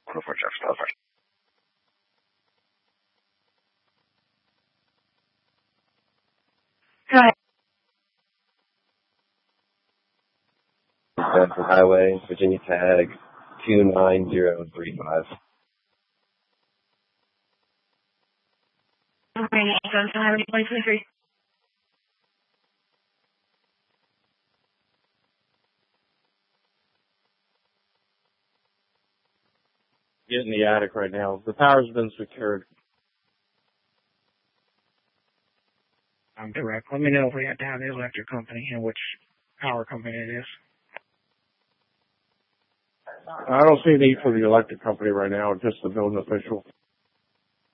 104 Jefferson, California. Go ahead. Bedford Highway, Virginia tag 29035. Okay, Johnson Highway 2023. Get in the attic right now. The power's been secured. I'm direct. Let me know if we got down the electric company and which power company it is. I don't see a need for the electric company right now, just the building official.